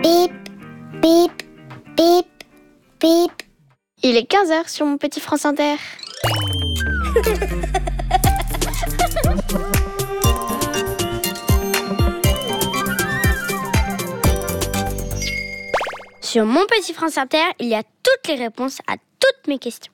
Bip, bip, bip, bip. Il est 15h sur mon petit France Inter. Sur mon petit France Inter, il y a toutes les réponses à toutes mes questions.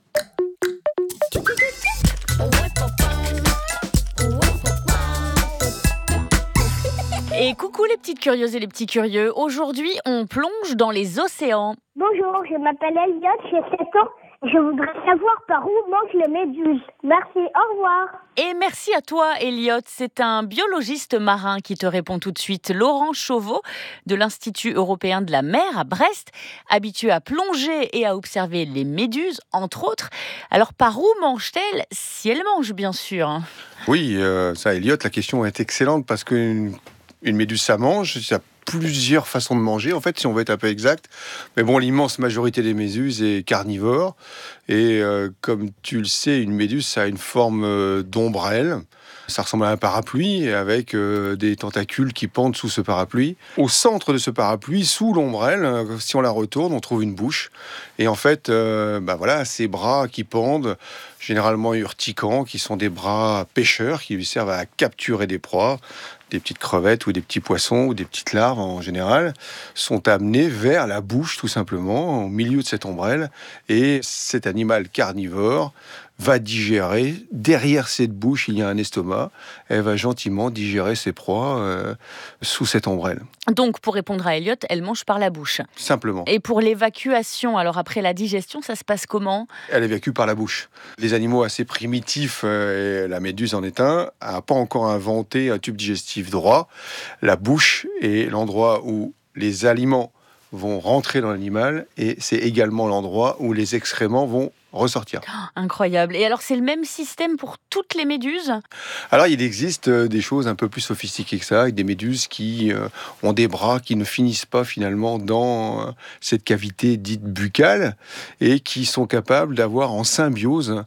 Et coucou les petites curieuses et les petits curieux. Aujourd'hui, on plonge dans les océans. Bonjour, je m'appelle Elliot, j'ai 7 ans. Je voudrais savoir par où mangent les méduses. Merci, au revoir. Et merci à toi, Elliot. C'est un biologiste marin qui te répond tout de suite. Laurent Chauveau, de l'Institut européen de la mer à Brest, habitué à plonger et à observer les méduses, entre autres. Alors, par où mangent-elles, si elles mangent, bien sûr? Oui, ça, Elliot, la question est excellente parce qu'une méduse, ça mange. Il y a plusieurs façons de manger, en fait, si on veut être un peu exact. Mais bon, l'immense majorité des méduses est carnivore. Et comme tu le sais, une méduse, ça a une forme d'ombrelle. Ça ressemble à un parapluie avec des tentacules qui pendent sous ce parapluie. Au centre de ce parapluie, sous l'ombrelle, si on la retourne, on trouve une bouche. Et en fait, voilà, ces bras qui pendent, généralement urticants, qui sont des bras pêcheurs, qui lui servent à capturer des proies, des petites crevettes ou des petits poissons ou des petites larves en général, sont amenés vers la bouche tout simplement, au milieu de cette ombrelle. Et cet animal carnivore va digérer. Derrière cette bouche, il y a un estomac. Elle va gentiment digérer ses proies sous cette ombrelle. Donc, pour répondre à Elliot, elle mange par la bouche. Simplement. Et pour l'évacuation, alors après la digestion, ça se passe comment? Elle évacue par la bouche. Les animaux assez primitifs, et la méduse en est un, n'a pas encore inventé un tube digestif droit. La bouche est l'endroit où les aliments vont rentrer dans l'animal et c'est également l'endroit où les excréments vont ressortir. Oh, incroyable. Et alors, c'est le même système pour toutes les méduses? Alors, il existe des choses un peu plus sophistiquées que ça, avec des méduses qui ont des bras qui ne finissent pas finalement dans cette cavité dite buccale et qui sont capables d'avoir en symbiose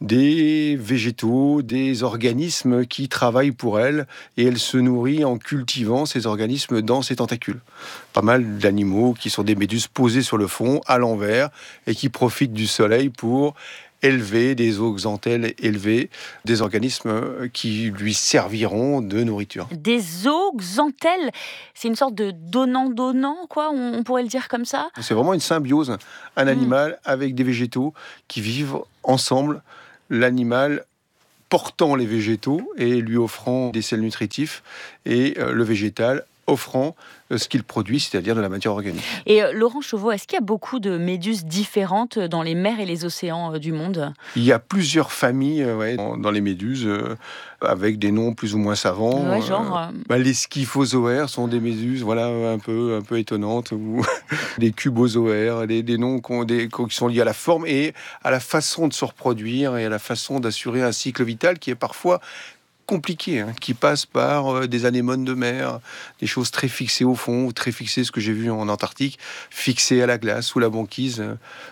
des végétaux, des organismes qui travaillent pour elles et elle se nourrit en cultivant ces organismes dans ses tentacules. Pas mal d'animaux qui sont des méduses posées sur le fond, à l'envers, et qui profitent du soleil pour élever des zooxanthelles élevées, des organismes qui lui serviront de nourriture. Des zooxanthelles, c'est une sorte de donnant-donnant, quoi, on pourrait le dire comme ça? C'est vraiment une symbiose, un animal avec des végétaux qui vivent ensemble, l'animal portant les végétaux et lui offrant des sels nutritifs, et le végétal offrant ce qu'il produit, c'est-à-dire de la matière organique. Et Laurent Chauveau, est-ce qu'il y a beaucoup de méduses différentes dans les mers et les océans du monde? Il y a plusieurs familles dans les méduses, avec des noms plus ou moins savants. Ouais, genre les Scyphozoaires sont des méduses un peu étonnantes, ou des Cubozoaires, des noms qui sont liés à la forme et à la façon de se reproduire et à la façon d'assurer un cycle vital qui est parfois compliqué, qui passe par des anémones de mer, des choses très fixées au fond, ou très fixées, ce que j'ai vu en Antarctique, fixées à la glace, sous la banquise,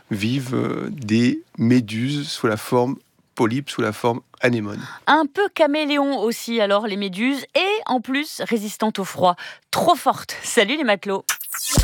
vivent des méduses sous la forme polype, sous la forme anémone. Un peu caméléon aussi, alors, les méduses, et en plus résistantes au froid. Trop fortes. Salut les matelots.